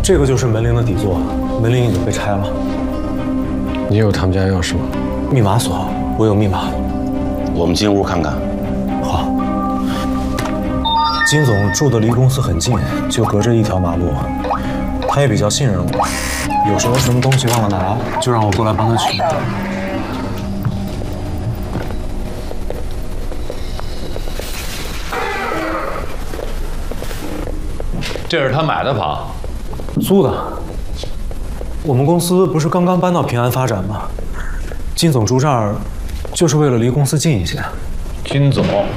这个就是门铃的底座，门铃已经被拆了。 你有他们家钥匙吗？ 密码锁，我有密码。 我们进屋看看。 好。金总住的离公司很近，就隔着一条马路。他也比较信任我，有时候什么东西忘了拿，就让我过来帮他取。 这是他买的房， 租的。我们公司不是刚刚搬到平安发展吗？金总住这儿，就是为了离公司近一些。 金总